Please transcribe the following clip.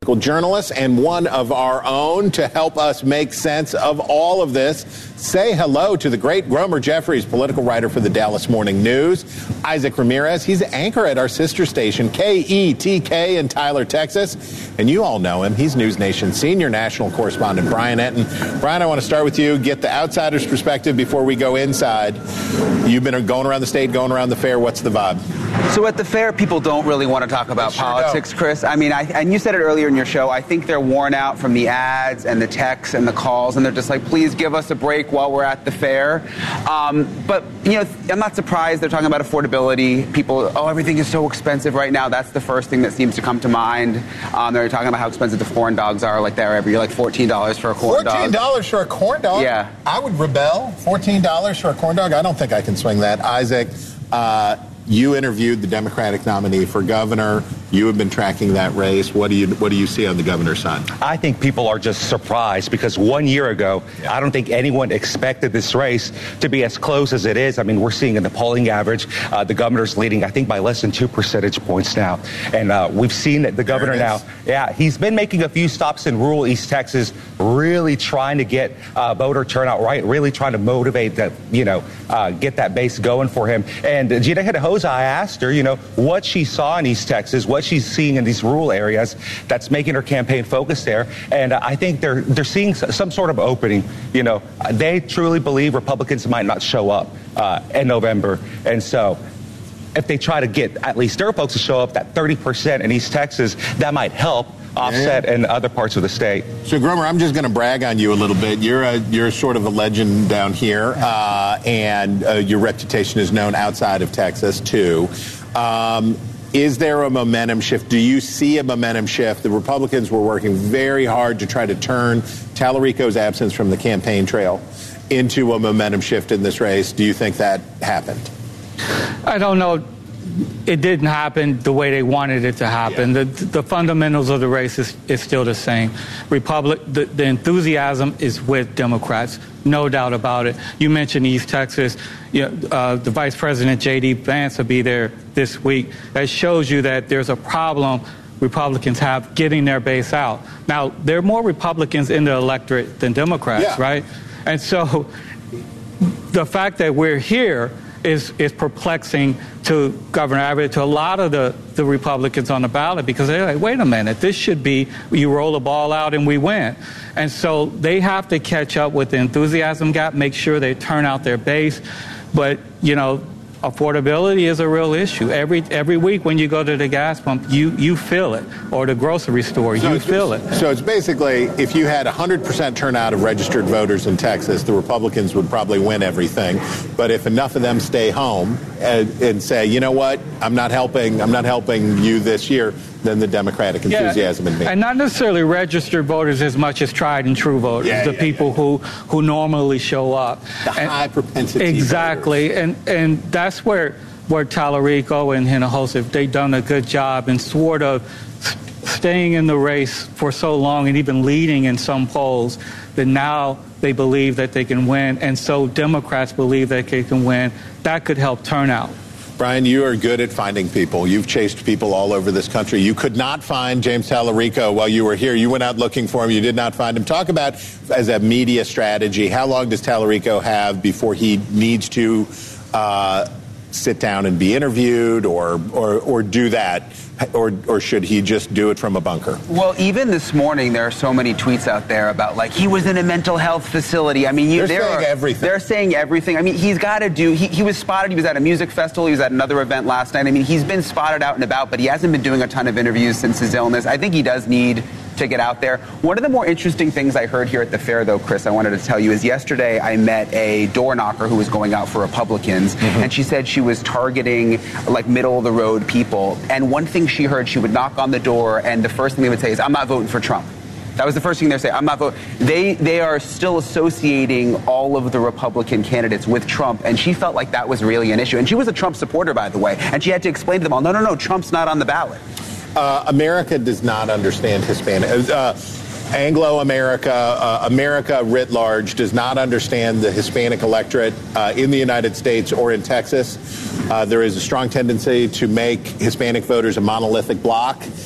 journalist and one of our own to help us make sense of all of this. Say hello to the great Gromer Jeffries, political writer for the Dallas Morning News. Isaac Ramirez, he's the anchor at our sister station, KETK in Tyler, Texas. And you all know him. He's News Nation senior national correspondent Brian Entin. Brian, I want to start with you, get the outsider's perspective before we go inside. You've been going around the state, going around the fair. What's the vibe? So at the fair, people don't really want to talk about politics, Chris. I mean, and you said it earlier in your show, I think they're worn out from the ads and the texts and the calls, and they're just like, please give us a break while we're at the fair. But, you know, I'm not surprised they're talking about affordability. People, everything is so expensive right now. That's the first thing that seems to come to mind. They're talking about how expensive the corn dogs are, like they're every year, like $14 for a corn dog. $14 for a corn dog? Yeah. I would rebel. $14 for a corn dog? I don't think I can swing that. Isaac, you interviewed the Democratic nominee for governor. You have been tracking that race. What do you see on the governor's side? I think people are just surprised because 1 year ago, I don't think anyone expected this race to be as close as it is. I mean, we're seeing in the polling average, the governor's leading, I think, by less than 2 percentage points now. And we've seen that the governor now, he's been making a few stops in rural East Texas, really trying to get voter turnout right, really trying to motivate that, get that base going for him. And Gina Hinojosa, I asked her, what she saw in East Texas, what she's seeing in these rural areas that's making her campaign focus there. And I think they're seeing some sort of opening. They truly believe Republicans might not show up in November. And so if they try to get at least their folks to show up, that 30% in East Texas, that might help offset in other parts of the state. So, Gromer, I'm just going to brag on you a little bit. You're sort of a legend down here, and your reputation is known outside of Texas, too. Is there a momentum shift? Do you see a momentum shift? The Republicans were working very hard to try to turn Tallarico's absence from the campaign trail into a momentum shift in this race. Do you think that happened? I don't know. It didn't happen the way they wanted it to happen. Yeah. The fundamentals of the race is still the same. The enthusiasm is with Democrats, no doubt about it. You mentioned East Texas. The Vice President J.D. Vance will be there this week. That shows you that there's a problem Republicans have getting their base out. Now, there are more Republicans in the electorate than Democrats, right? And so the fact that we're here is perplexing to Governor Abbott, to a lot of the Republicans on the ballot, because they're like, wait a minute, this should be, you roll the ball out and we win. And so they have to catch up with the enthusiasm gap, make sure they turn out their base. But, affordability is a real issue. Every week when you go to the gas pump, you feel it, or the grocery store, you feel it. So it's basically, if you had 100% turnout of registered voters in Texas, the Republicans would probably win everything. But if enough of them stay home and say, you know what, I'm not helping you this year, then the Democratic enthusiasm in me. And not necessarily registered voters as much as tried and true voters, people who normally show up. The high propensity exactly. voters. And that's where Tallarico and Hinojosa, they've done a good job in sort of staying in the race for so long and even leading in some polls that now they believe that they can win. And so Democrats believe that they can win. That could help turnout. Brian, you are good at finding people. You've chased people all over this country. You could not find James Tallarico while you were here. You went out looking for him. You did not find him. Talk about, as a media strategy, how long does Tallarico have before he needs to sit down and be interviewed or do that? Or should he just do it from a bunker? Well, even this morning, there are so many tweets out there about, like, he was in a mental health facility. I mean, they're saying everything. They're saying everything. I mean, he's got to do, he was spotted. He was at a music festival. He was at another event last night. I mean, he's been spotted out and about, but he hasn't been doing a ton of interviews since his illness. I think he does need to get out there. One of the more interesting things I heard here at the fair, though, Chris, I wanted to tell you, is yesterday I met a door knocker who was going out for Republicans, and she said she was targeting, like, middle-of-the-road people. And one thing she heard, she would knock on the door, and the first thing they would say is, I'm not voting for Trump. That was the first thing they're saying. I'm not voting. They are still associating all of the Republican candidates with Trump, and she felt like that was really an issue. And she was a Trump supporter, by the way, and she had to explain to them all, no, Trump's not on the ballot. America does not understand Hispanic. Anglo-America, America writ large, does not understand the Hispanic electorate in the United States or in Texas. There is a strong tendency to make Hispanic voters a monolithic bloc.